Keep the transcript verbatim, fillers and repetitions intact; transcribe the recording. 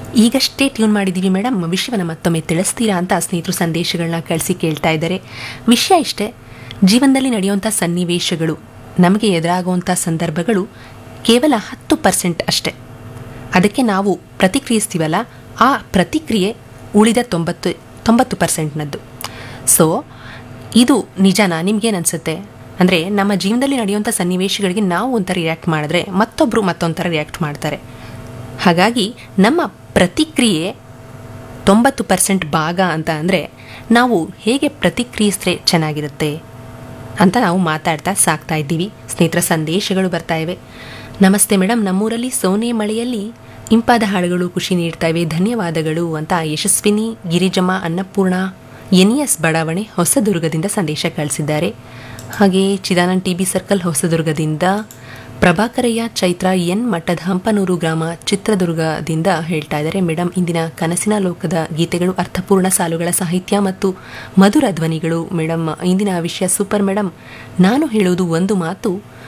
ಈಗಷ್ಟೇ ಟ್ಯೂನ್ ಮಾಡಿದ್ದೀವಿ ಮೇಡಮ್, ವಿಷಯವನ್ನು ಮತ್ತೊಮ್ಮೆ ತಿಳಿಸ್ತೀರಾ ಅಂತ ಸ್ನೇಹಿತರು ಸಂದೇಶಗಳನ್ನ ಕಳಿಸಿ ಕೇಳ್ತಾ ಇದ್ದಾರೆ. ವಿಷಯ ಇಷ್ಟೇ, ಜೀವನದಲ್ಲಿ ನಡೆಯುವಂಥ ಸನ್ನಿವೇಶಗಳು, ನಮಗೆ ಎದುರಾಗುವಂಥ ಸಂದರ್ಭಗಳು ಕೇವಲ ಹತ್ತು ಪರ್ಸೆಂಟ್ ಅಷ್ಟೆ. ಅದಕ್ಕೆ ನಾವು ಪ್ರತಿಕ್ರಿಯಿಸ್ತೀವಲ್ಲ, ಆ ಪ್ರತಿಕ್ರಿಯೆ ಉಳಿದ ತೊಂಬತ್ತು ತೊಂಬತ್ತು ಪರ್ಸೆಂಟ್ನದ್ದು. ಸೊ ಇದು ನಿಜನಾ? ನಿಮ್ಗೇನು ಅನಿಸುತ್ತೆ? ಅಂದರೆ ನಮ್ಮ ಜೀವನದಲ್ಲಿ ನಡೆಯುವಂಥ ಸನ್ನಿವೇಶಗಳಿಗೆ ನಾವು ಒಂಥರ ರಿಯಾಕ್ಟ್ ಮಾಡಿದ್ರೆ ಮತ್ತೊಬ್ಬರು ಮತ್ತೊಂಥರ ರಿಯಾಕ್ಟ್ ಮಾಡ್ತಾರೆ. ಹಾಗಾಗಿ ನಮ್ಮ ಪ್ರತಿಕ್ರಿಯೆ ತೊಂಬತ್ತು ಪರ್ಸೆಂಟ್ ಭಾಗ ಅಂತ ಅಂದರೆ ನಾವು ಹೇಗೆ ಪ್ರತಿಕ್ರಿಯಿಸಿದ್ರೆ ಚೆನ್ನಾಗಿರುತ್ತೆ ಅಂತ ನಾವು ಮಾತಾಡ್ತಾ ಸಾಕ್ತಾ ಇದ್ದೀವಿ. ಸ್ನೇಹಿತರ ಸಂದೇಶಗಳು ಬರ್ತಾ ಇವೆ. ನಮಸ್ತೆ ಮೇಡಮ್, ನಮ್ಮೂರಲ್ಲಿ ಸೋನೆ ಮಳೆಯಲ್ಲಿ ಇಂಪಾದ ಹಾಡುಗಳು ಖುಷಿ ನೀಡ್ತಾ ಇವೆ, ಧನ್ಯವಾದಗಳು ಅಂತ ಯಶಸ್ವಿನಿ ಗಿರಿಜಮ್ಮ ಅನ್ನಪೂರ್ಣ ಎನ್ ಎಸ್ ಬಡಾವಣೆ ಹೊಸದುರ್ಗದಿಂದ ಸಂದೇಶ ಕಳಿಸಿದ್ದಾರೆ. ಹಾಗೆ Chidanand T B circle ಹೊಸದುರ್ಗದಿಂದ, Prabhakaraiah Chaitra N ಮಠದ ಹಂಪನೂರು ಗ್ರಾಮ ಚಿತ್ರದುರ್ಗದಿಂದ ಹೇಳ್ತಾ ಇದ್ದಾರೆ, ಮೇಡಮ್ ಇಂದಿನ ಕನಸಿನ ಲೋಕದ ಗೀತೆಗಳು ಅರ್ಥಪೂರ್ಣ ಸಾಲುಗಳ ಸಾಹಿತ್ಯ ಮತ್ತು ಮಧುರ ಧ್ವನಿಗಳು. ಮೇಡಮ್ ಇಂದಿನ ವಿಷಯ ಸೂಪರ್ ಮೇಡಮ್. ನಾನು ಹೇಳುವುದು ಒಂದು ಮಾತು,